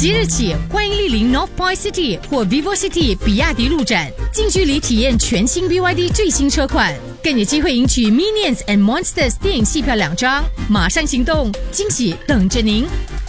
即日起，欢迎莅临 North Point City 或 Vivo City 比亚迪路展，近距离体验全新 BYD 最新车款，更有机会赢取 Minions and Monsters 电影戏票2张。马上行动，惊喜等着您！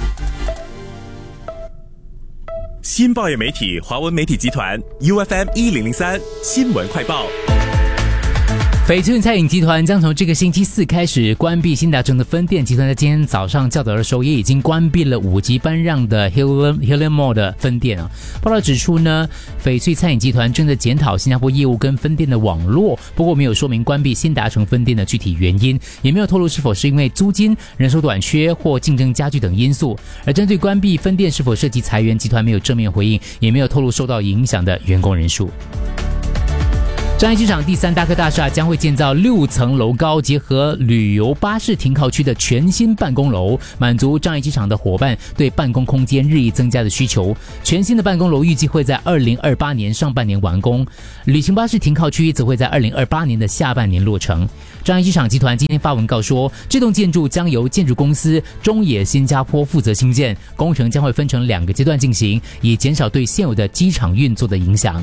新报业媒体华文媒体集团 UFM 1003新闻快报。 翡翠餐饮集团将从这个星期四开始关闭新达城的分店。集团在今天早上较早的时候也已经关闭了5级搬让的 Hillen Mall 的分店啊。报道指出呢，翡翠餐饮集团正在检讨新加坡业务跟分店的网络，不过没有说明关闭新达城分店的具体原因，也没有透露是否是因为租金、人手短缺或竞争加剧等因素。而针对关闭分店是否涉及裁员，集团没有正面回应，也没有透露受到影响的员工人数。樟宜机场第3大科大厦将会建造6层楼高，结合旅游巴士停靠区的全新办公楼，满足樟宜机场的伙伴对办公空间日益增加的需求。全新的办公楼预计会在2028年上半年完工，旅行巴士停靠区则会在2028年的下半年落成。樟宜机场集团今天发文告说，这栋建筑将由建筑公司中野新加坡负责兴建，工程将会分成2个阶段进行，以减少对现有的机场运作的影响。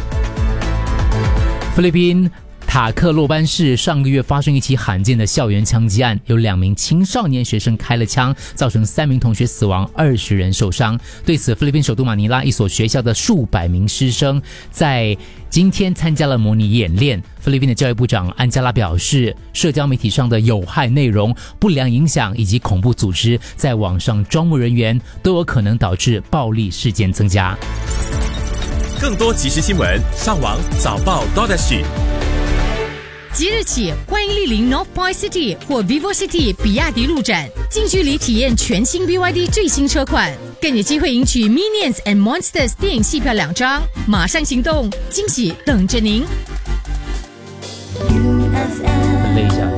菲律宾塔克洛班市上个月发生一起罕见的校园枪击案，有2名青少年学生开了枪，造成3名同学死亡，20人受伤。对此，菲律宾首都马尼拉一所学校的数百名师生在今天参加了模拟演练。菲律宾的教育部长安加拉表示，社交媒体上的有害内容、不良影响以及恐怖组织在网上招募人员，都有可能导致暴力事件增加。 更多即时新闻，上网早报 .SG。 即日起，欢迎莅临 North Point City 或 Vivo City 比亚迪路展，近距离体验全新 BYD 最新车款，更有机会赢取 Minions and Monsters 电影戏票2张。马上行动，惊喜等着您！ 很累一下。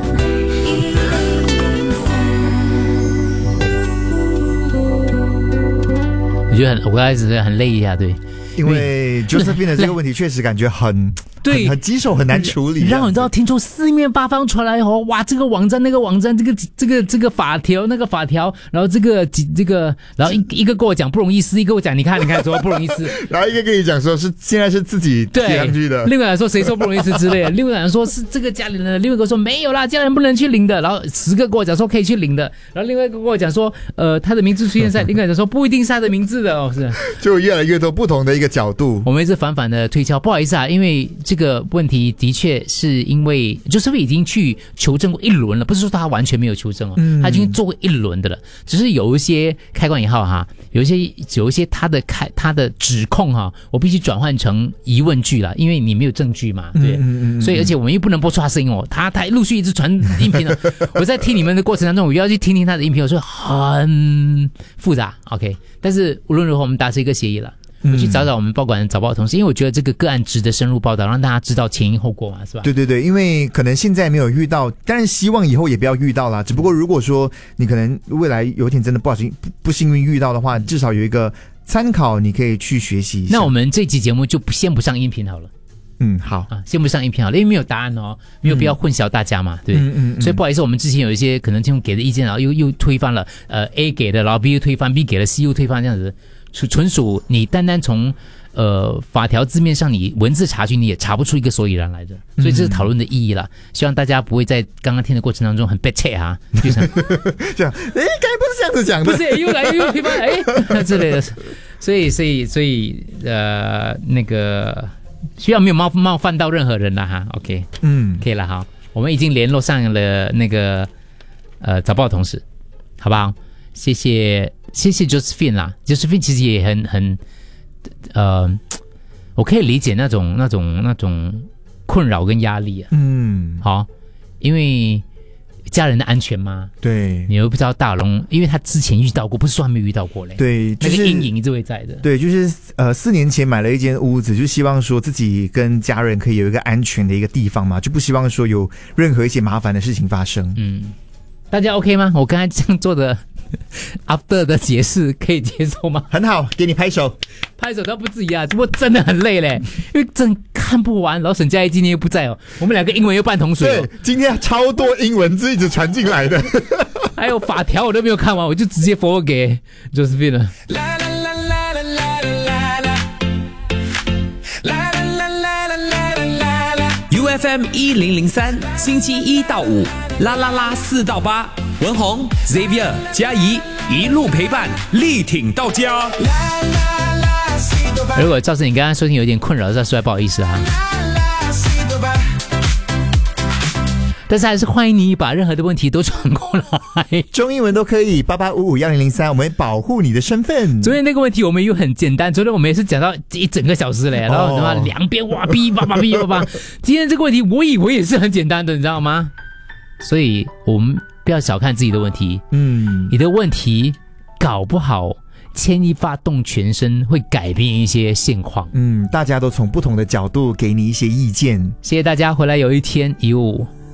我觉得我刚开始很累一下，对。 因为 Josephine 的这个问题确实感觉很棘手，很难处理。 然后你知道，听说四面八方传来后，哇，这个网站那个网站，这个法条那个法条，然后这个，然后一个跟我讲不容易撕，一个跟我讲你看怎么不容易撕， 然后一个跟你讲说是现在是自己贴上去的， 另外来说谁说不容易撕之类的，另外来说是这个家里人的，另外一个说没有啦，家人不能去领的，然后10个跟我讲说可以去领的，然后另外一个跟我讲说他的名字出现在，另外一个说不一定是他的名字的哦，是就越来越多不同的一个角度。 我们一直反的推敲，不好意思啊，因为这个问题的确是因为就是已经去求证过1轮了，不是说他完全没有求证哦，他已经做过1轮的了，只是有一些开关以后哈，有一些他的指控哈，我必须转换成疑问句了，因为你没有证据嘛，对，所以而且我们又不能播出他声音哦，他陆续一直传音频了，我在听你们的过程当中，我又要去听他的音频，我说很复杂 ，OK， 但是无论如何我们达成一个协议了。我去找我们报馆早报的同事，因为我觉得这个个案值得深入报道，让大家知道前因后果嘛，是吧？ 对，因为可能现在没有遇到，当然希望以后也不要遇到啦。只不过如果说你可能未来有一天真的不幸运遇到的话，至少有一个参考，你可以去学习一下。 那我们这期节目就先不上音频好了。 好啊， 先不上音频好了，因为没有答案哦，没有必要混淆大家嘛，对，所以不好意思，我们之前有一些可能听众给的意见，然后又推翻了，A 给的，然后 B 又推翻 ，B 给了 C 又推翻，这样子。纯属你单从法条字面上你文字查询你也查不出一个所以然来的，所以这是讨论的意义啦。希望大家不会在刚刚听的过程当中很被切啊，就像这样，刚才不是这样子讲的， 不是又来又推翻之类的，所以那个希望没有冒犯到任何人了哈 ，OK， 可以了哈，我们已经联络上了那个早报的同事，好不好？谢谢 Josephine 啦 ，Josephine 其实也很我可以理解那种困扰跟压力啊。好，因为家人的安全嘛， 对， 你又不知道大龙，因为他之前遇到过，不是说还没遇到过嘞， 对，就是、 那个阴影一直会在的。 对，就是4年前买了一间屋子，就希望说自己跟家人可以有一个安全的一个地方嘛，就不希望说有任何一些麻烦的事情发生。 大家 OK 吗？我刚才这样做的 after 的解释可以接受吗？ 很好，给你拍手。 拍手倒不至于啊，不过真的很累嘞，因为真看不完。然后沈佳宜今天又不在哦，我们2个英文又半桶水哦。 对，今天超多英文字一直传进来的， 还有法条我都没有看完，我就直接 forward 给 Josephine 了。 UFM 1003，星期1到5，啦啦啦4到8，文宏、Xavier、嘉怡一路陪伴，力挺到家。 如果造成你刚刚收听有点困扰，再说来不好意思哈。但是还是欢迎你把任何的问题都传过来， 中英文都可以，88551003，我们保护你的身份。 昨天那个问题我们又很简单，昨天我们也是讲到一整个小时嘞，然后什么两边哇哔叭叭哔叭叭。今天这个问题我以为也是很简单的，你知道吗？所以我们不要小看自己的问题，你的问题搞不好牵一发动全身，会改变一些现况。 大家都从不同的角度给你一些意见。 谢谢大家，回来有一天一物。